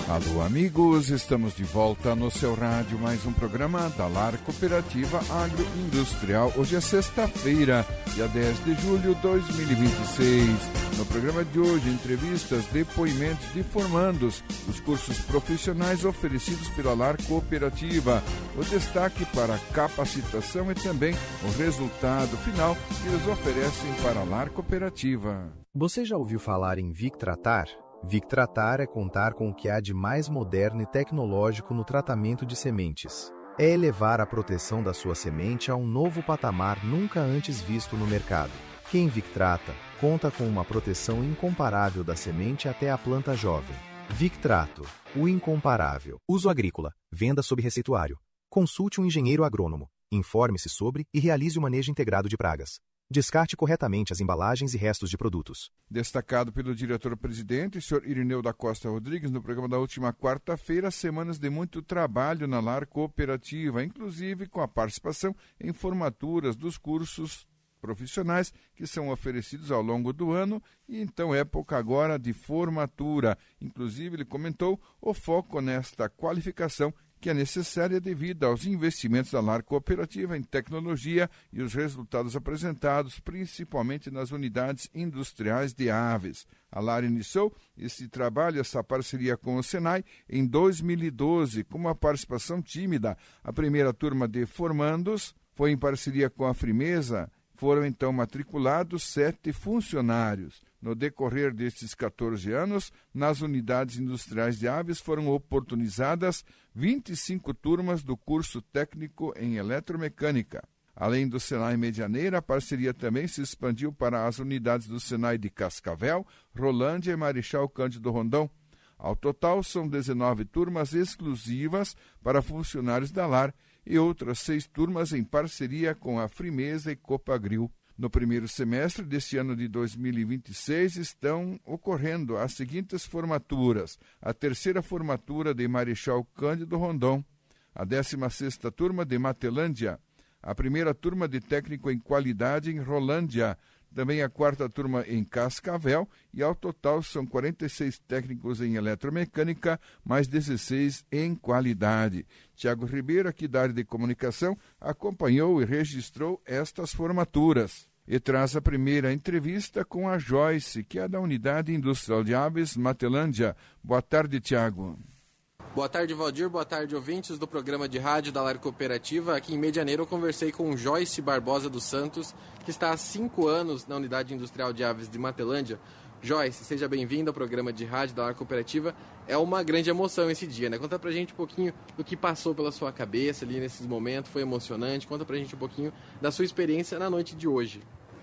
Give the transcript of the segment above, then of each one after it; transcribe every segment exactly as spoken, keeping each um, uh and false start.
Alô, amigos, estamos de volta no seu rádio, mais um programa da Lar Cooperativa Agroindustrial. Hoje é sexta-feira, dia dez de julho de dois mil e vinte e seis. No programa de hoje, entrevistas, depoimentos de formandos dos cursos profissionais oferecidos pela Lar Cooperativa. O destaque para a capacitação e também o resultado final que eles oferecem para a Lar Cooperativa. Você já ouviu falar em Victratar? Victratar é contar com o que há de mais moderno e tecnológico no tratamento de sementes. É elevar a proteção da sua semente a um novo patamar nunca antes visto no mercado. Quem Victrata conta com uma proteção incomparável da semente até a planta jovem. Victrato, o incomparável. Uso agrícola, venda sob receituário. Consulte um engenheiro agrônomo. Informe-se sobre e realize o manejo integrado de pragas. Descarte corretamente as embalagens e restos de produtos. Destacado pelo diretor-presidente, senhor Irineu da Costa Rodrigues, no programa da última quarta-feira, semanas de muito trabalho na Lar Cooperativa, inclusive com a participação em formaturas dos cursos profissionais que são oferecidos ao longo do ano e então época agora de formatura. Inclusive, ele comentou o foco nesta qualificação que é necessária devido aos investimentos da Lar Cooperativa em tecnologia e os resultados apresentados, principalmente nas unidades industriais de aves. A Lar iniciou esse trabalho, essa parceria com o Senai, em dois mil e doze, com uma participação tímida. A primeira turma de formandos foi em parceria com a Frimeza. Foram então matriculados sete funcionários. No decorrer destes quatorze anos, nas unidades industriais de aves foram oportunizadas vinte e cinco turmas do curso técnico em eletromecânica. Além do Senai Medianeira, a parceria também se expandiu para as unidades do Senai de Cascavel, Rolândia e Marechal Cândido Rondon. Ao total, são dezenove turmas exclusivas para funcionários da Lar e outras seis turmas em parceria com a Frimeza e Copagril. No primeiro semestre deste ano de dois mil e vinte e seis estão ocorrendo as seguintes formaturas: a terceira formatura de Marechal Cândido Rondon, a décima sexta turma de Matelândia, a primeira turma de técnico em qualidade em Rolândia, também a quarta turma em Cascavel, e ao total são quarenta e seis técnicos em eletromecânica, mais dezesseis em qualidade. Tiago Ribeiro, aqui da área de comunicação, acompanhou e registrou estas formaturas. E traz a primeira entrevista com a Joyce, que é da Unidade Industrial de Aves, Matelândia. Boa tarde, Tiago. Boa tarde, Valdir. Boa tarde, ouvintes do programa de rádio da Lar Cooperativa. Aqui em Medianeira eu conversei com Joyce Barbosa dos Santos, que está há cinco anos na Unidade Industrial de Aves de Matelândia. Joyce, seja bem-vinda ao programa de rádio da Lar Cooperativa. É uma grande emoção esse dia, né? Conta pra gente um pouquinho do que passou pela sua cabeça ali nesses momentos. Foi emocionante? Conta pra gente um pouquinho da sua experiência na noite de hoje.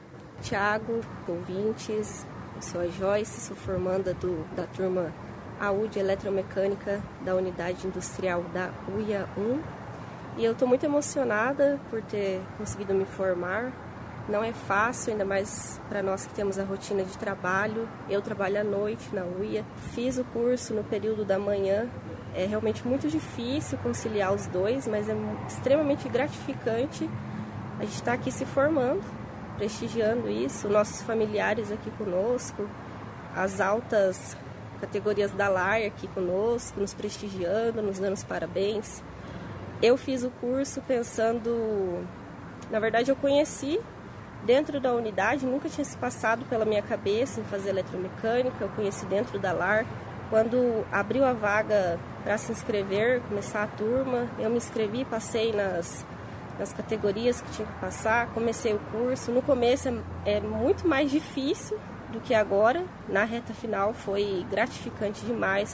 Tiago, ouvintes, eu sou a Joyce, sou formanda do, da turma A U de Eletromecânica da Unidade Industrial da U I A um, e eu estou muito emocionada por ter conseguido me formar. Não é fácil, ainda mais para nós que temos a rotina de trabalho. Eu trabalho à noite na U I A, fiz o curso no período da manhã. É realmente muito difícil conciliar os dois, mas é extremamente gratificante a gente estar aqui se formando, prestigiando isso, nossos familiares aqui conosco, as altas categorias da Lar aqui conosco, nos prestigiando, nos dando os parabéns. Eu fiz o curso pensando, na verdade eu conheci dentro da unidade, nunca tinha se passado pela minha cabeça em fazer eletromecânica, eu conheci dentro da Lar. Quando abriu a vaga para se inscrever, começar a turma, eu me inscrevi, passei nas, nas categorias que tinha que passar, comecei o curso. No começo é, é muito mais difícil do que agora. Na reta final foi gratificante demais,